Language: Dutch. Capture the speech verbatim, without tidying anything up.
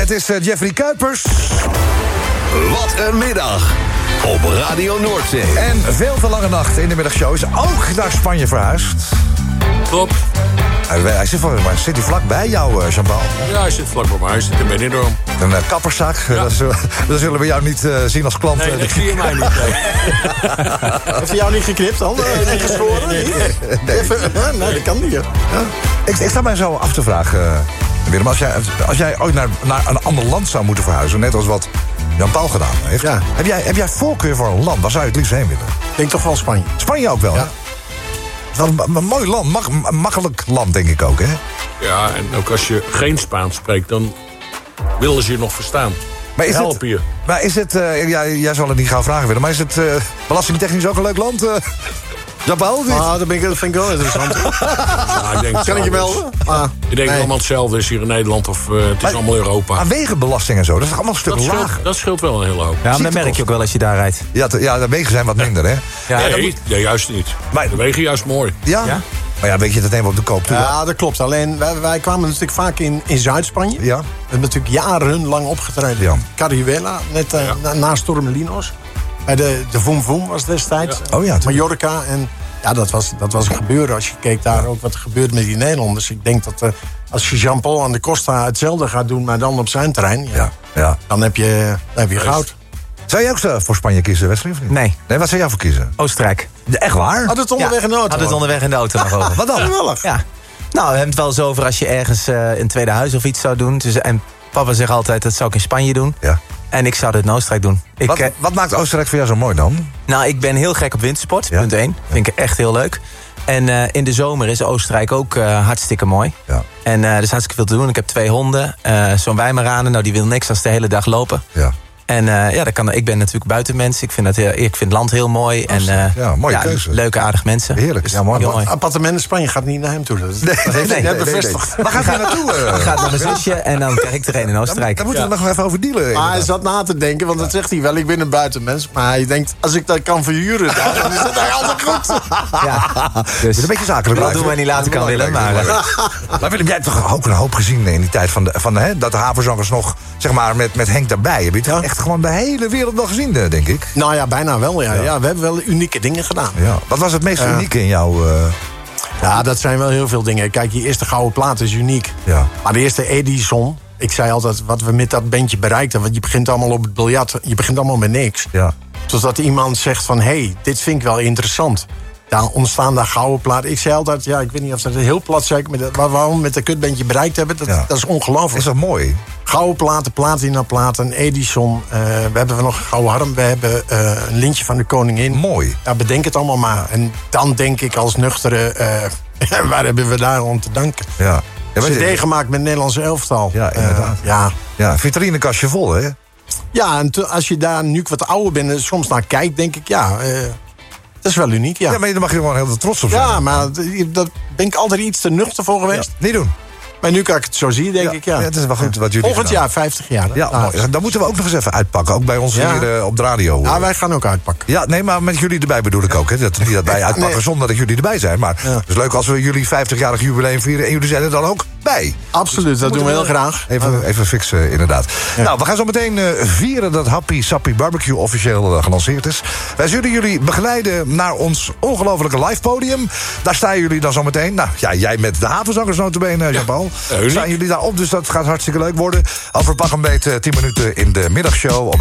Het is uh, Jeffrey Kuipers. Wat een middag op Radio Noordzee. En veel te lange nacht in de middagshow is ook naar Spanje verhuisd. Klopt. Hij, hij zit, voor, maar zit hij vlak bij jou, uh, Jean-Paul? Ja, hij zit vlak bij mij. Hij zit in Benidorm. Een uh, kapperszaak. Ja. Dat, zullen, dat zullen we jou niet uh, zien als klant. Nee, dat zie je mij niet. Nee. Heeft hij jou niet geknipt dan? Nee, geschoren? Nee. Nee. Even, nee, dat kan niet. Ja. Ik, ik sta mij zo af te vragen, uh, Willem. Als jij, als jij ooit naar, naar een ander land zou moeten verhuizen, net als wat Jean-Paul gedaan heeft. Ja. Heb, jij, heb jij voorkeur voor een land? Waar zou je het liefst heen willen? Ik denk toch wel Spanje. Spanje ook wel, ja. Hè? Wel een, een mooi land, mak, een makkelijk land, denk ik ook, hè? Ja, en ook als je geen Spaans spreekt, dan willen ze je nog verstaan. Maar is Help het, je. Maar is het, uh, ja, jij zal het niet gaan vragen willen, maar is het uh, belastingtechnisch ook een leuk land? Uh, Jean-Paul? Ah, dat, ben ik, dat vind ik wel interessant. Ja, ik denk, Kan ik je melden? Ah, ik denk nee. allemaal hetzelfde is hier in Nederland of uh, het is Maar- allemaal Europa. Maar wegenbelasting en zo, dat is toch allemaal een stuk Dat scheelt, lager? dat scheelt wel een hele hoop. Ja, maar dat merk je ook wel als je daar rijdt. Ja, te- ja, de wegen zijn wat minder, hè? Ja, nee, dat moet- nee, juist niet. Maar- De wegen juist mooi. Ja? Ja? Maar ja, weet je, dat nemen we op de koop toe. hè? Ja, dat klopt. Alleen, wij, wij kwamen natuurlijk vaak in, in Zuid-Spanje. Ja. We hebben natuurlijk jarenlang opgetreden. Ja. Carihuela, net uh, Ja. na, naast Torremolinos. Bij de, de Voem Voem was destijds. Oh ja, tuurlijk. Mallorca. En ja, dat was, dat was een gebeuren. Als je keek daar ook wat er gebeurt met die Nederlanders. Ik denk dat uh, als je Jean-Paul aan de Costa hetzelfde gaat doen, maar dan op zijn terrein. Ja, Ja, ja. Dan heb je, dan heb je goud. Zou jij ook zo voor Spanje kiezen, Wesley, of niet? Nee, Nee, wat zou jij voor kiezen? Oostenrijk. Ja, echt waar? Had het onderweg in de auto? Had het onderweg in de auto nog over. Wat dan? Geweldig. Ja. Nou, we hebben het wel eens over als je ergens uh, een tweede huis of iets zou doen. Dus, en papa zegt altijd, dat zou ik in Spanje doen. Ja. En ik zou dit in Oostenrijk doen. Ik, Wat, eh, wat maakt Oostenrijk voor jou zo mooi dan? nou, ik ben heel gek op wintersport, Ja. punt één. Vind ik echt heel leuk. En uh, in de zomer is Oostenrijk ook uh, hartstikke mooi. Ja. En uh, er is hartstikke veel te doen. Ik heb twee honden. Uh, Zo'n Weimaraner, nou die wil niks als de hele dag lopen. Ja. En uh, ja, dat kan, ik ben natuurlijk buitenmens. Ik vind, dat heel, ik vind het land heel mooi. En, uh, Ja, mooie keuze. Leuke, aardige mensen. Heerlijk. Dus Ja, mooi. heel mooi. Appartement in Spanje gaat niet naar hem toe. Dat, dat heeft nee, hij nee, net bevestigd. Waar gaat hij naartoe? uh? Ik ga naar mijn zusje en dan krijg ik er een in Oostenrijk. Daar moeten we nog even over dealen. Maar hij inderdaad. zat na te denken, want dat zegt hij wel. Ik ben een buitenmens. Maar hij denkt, als ik dat kan verhuren, dan dan is het eigenlijk goed. Ja, Het dus is een beetje zakelijk dat blijven. doen wij niet later kan willen. Maar, uh, Maar Willem, jij hebt toch ook een hoop gezien in die tijd van, de, van de, hè, dat de havenzangers nog, zeg maar, met, met Henk daarbij. Heb je toch Ja. echt gewoon de hele wereld wel gezien, denk ik? Nou ja, bijna wel. Ja. Ja, we hebben wel unieke dingen gedaan. Ja. Wat was het meest Ja. unieke in jouw... Uh, Ja, dat zijn wel heel veel dingen. Kijk, die eerste gouden plaat is uniek. Ja. Maar de eerste Edison, ik zei altijd, wat we met dat bandje bereikten. Want je begint allemaal op het biljart, je begint allemaal met niks. ja. Totdat iemand zegt van, hé, hey, dit vind ik wel interessant. Daar ontstaan daar gouden platen. Ik zei altijd, ja, ik weet niet of dat heel plat zei, maar dat- wat we allemaal met dat kutbandje bereikt hebben, dat, Ja. dat is ongelooflijk. Is dat mooi? Gouden platen, platina platen, Edison. Uh, we hebben nog een gouden harm. We hebben uh, een lintje van de koningin. Mooi. Ja, bedenk het allemaal maar. En dan denk ik als nuchtere, uh, waar hebben we daar om te danken? Ja. Ja, weet je- C D gemaakt met het Nederlandse elftal. Ja, inderdaad. Uh, ja. ja, vitrinekastje vol, hè? ja, en te- als je daar nu wat ouder bent en soms naar kijkt, denk ik, ja, uh, dat is wel uniek, ja. Ja, maar daar mag je gewoon heel trots op zijn. Ja, maar d- daar ben ik altijd iets te nuchter voor geweest. Niet doen. Maar nu kan ik het zo zien, denk ik, ja. Ja, het is wel goed wat jullie Volgend gedaan. jaar, vijftig jaar. hè? Ja, Nou, mooi. Dan moeten we ook nog eens even uitpakken. Ook bij ons Ja. hier uh, op de radio. ja, wij gaan ook uitpakken. Ja, nee, maar met jullie erbij bedoel ik ook. Hè. Dat, niet dat wij uitpakken Nee. zonder dat jullie erbij zijn. Maar Ja. het is leuk als we jullie vijftigjarig jubileum vieren... en jullie zijn er dan ook bij. Absoluut, dat doen we heel graag. Even, even fixen, inderdaad. Nou, we gaan zo meteen uh, vieren dat Happy Sappy Barbecue officieel uh, gelanceerd is. Wij zullen jullie begeleiden naar ons ongelofelijke live podium. Daar staan jullie dan zo meteen. Nou, ja, jij met de havenzangers notabene, Jean-Paul. Ja, uniek. Staan jullie daar op, dus dat gaat hartstikke leuk worden. Over pak een beetje tien minuten in de middagshow... op